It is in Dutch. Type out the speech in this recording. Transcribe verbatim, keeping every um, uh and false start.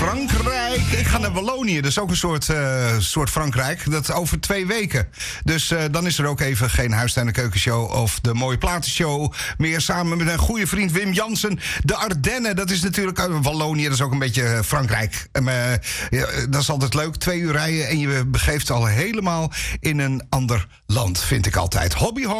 Frankrijk. Ik ga naar Wallonië. Dat is ook een soort, uh, soort Frankrijk. Dat over twee weken. Dus uh, dan is er ook even geen Huistuin en Keukenshow of de Mooie Platenshow meer. Samen met een goede vriend Wim Jansen. De Ardennen, dat is natuurlijk uh, Wallonië. Dat is ook een beetje Frankrijk. Um, uh, ja, dat is altijd leuk. Twee uur rijden en je begeeft al helemaal in een ander land, vind ik altijd. Hobby